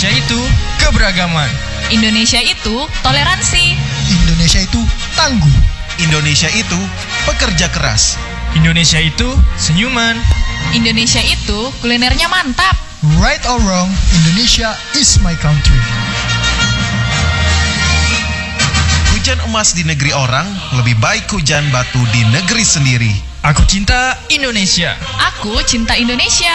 Indonesia itu keberagaman. Indonesia itu toleransi. Indonesia itu tangguh. Indonesia itu pekerja keras. Indonesia itu senyuman. Indonesia itu kulinernya mantap. Right or wrong, Indonesia is my country. Hujan emas di negeri orang lebih baik hujan batu di negeri sendiri. Aku cinta Indonesia. Aku cinta Indonesia.